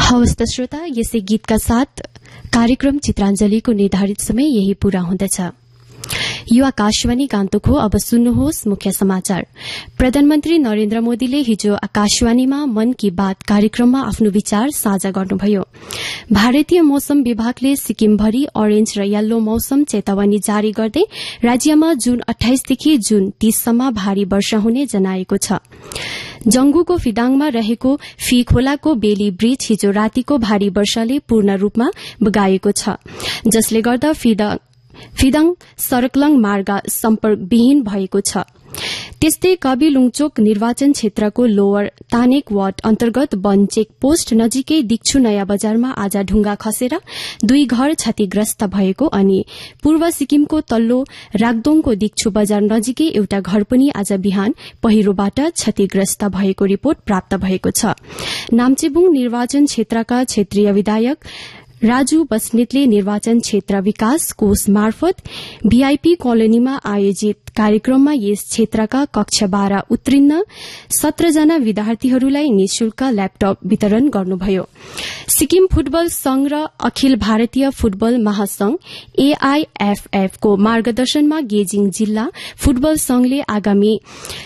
हवस् त श्रोता, यसै गीतका साथ कार्यक्रम चित्राञ्जलीको निर्धारित समय यही पूरा हुँदछ। यो आकाशवाणी गान्तोक हो। अब सुन्नुहोस् मुख्य समाचार। प्रधानमन्त्री नरेन्द्र मोदीले हिजो आकाशवाणीमा मन की बात कार्यक्रममा आफ्नो विचार साझा गर्नुभयो। भारतीय मौसम विभागले सिक्किमभरि अरेन्ज र येल्लो मौसम चेतावनी जारी गर्दै राज्यमा जून 28 देखि जून 30 सम्म भारी वर्षा हुने जनाएको छ। जंगुको फिदाङमा रहेको फी खोलाको बेली ब्रिज हिजो रातिको भारी वर्षाले पूर्ण रूपमा बगाएको छ, जसले गर्दा फिदाङ सरकलङ मार्ग सम्पर्कविहीन भएको छ। त्यस्तै कबिलुङचोक निर्वाचन क्षेत्रको लोवर तानेक वार्ड अन्तर्गत वन चेक पोस्ट नजिकै दिक्छु नयाँ बजारमा आज ढुंगा खसेर 2 घर क्षतिग्रस्त भएको अनि पूर्व सिक्किमको तल्लो रागदोङको दिक्छु बजार नजिकै एउटा घर पनि आज बिहान पहिरोबाट क्षतिग्रस्त भएको रिपोर्ट प्राप्त भएको छ। नाम्चेबुङ निर्वाचन क्षेत्रका क्षेत्रीय विधायक राजु बस्नेतले निर्वाचन क्षेत्र विकास कोष मार्फत भीआईपी कलोनीमा आयोजित कार्यक्रममा यस क्षेत्रका कक्षा 12 उत्तीर्ण 17 जना विद्यार्थीहरूलाई निशुल्क ल्यापटप वितरण गर्नुभयो। सिक्किम फुटबल संघ र अखिल भारतीय फुटबल महासंघ एआईएफएफ को मार्गदर्शनमा गेजिङ जिल्ला फुटबल संघले आगामी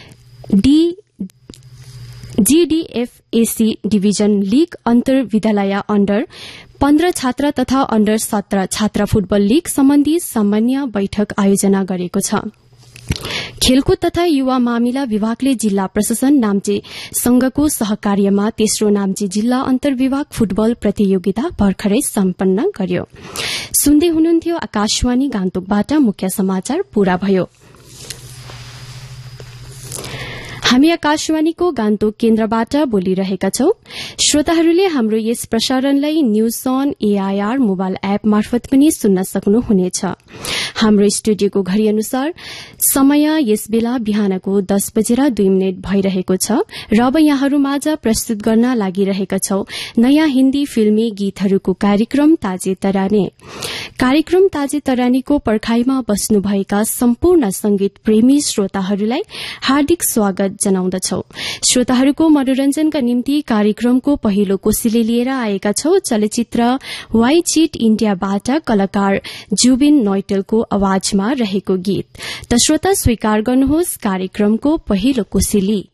जीडीएफएसी डिभिजन लीग अन्तर विद्यालय अन्डर 15 छात्र तथा अन्डर 17 छात्र फुटबल लीग सम्बन्धी सामान्य बैठक आयोजना गरेको छ। खेलकुद तथा युवा मामिला विभागले जिल्ला प्रशासन नाम्चे संघको सहकार्यमा तेस्रो नाम्चे जिल्ला अन्तर्विभाग फुटबल प्रतियोगिता भर्खरै सम्पन्न गर्यो। सुन्दै हुनुहुन्थ्यो आकाशवाणी गान्तोकबाट मुख्य समाचार पूरा भयो। हामी आकाशवाणीको गान्तोक केन्द्रबाट बोलिरहेका छौं। श्रोताहरूले हाम्रो यस प्रसारणलाई news on AIR mobile app मार्फत पनि सुन्न सक्नुहुनेछ। हाम्रो स्टुडियोको घड़ी अनुसार समय यस बेला बिहानको 10:02 भइरहेको छ र अब यहाँहरूमाझ प्रस्तुत गर्न लागिरहेका छौं नयाँ हिन्दी फिल्मी गीतहरूको कार्यक्रम ताजे तराने। कार्यक्रम ताजे तरानीको पर्खाईमा बस्नुभएका सम्पूर्ण संगीत प्रेमी श्रोताहरूलाई हार्दिक स्वागत जनाउँदछौ। श्रोताहरूको मनोरञ्जनका निम्ति कार्यक्रमको पहिलो कोसिले लिएर आएका छौं चलचित्र वाइ चिट इण्डियाबाट कलाकार जुबिन नोइटलको आवाजमा रहेको गीत। त श्रोता स्वीकार गर्नुहोस् कार्यक्रमको पहिलो कोसिली।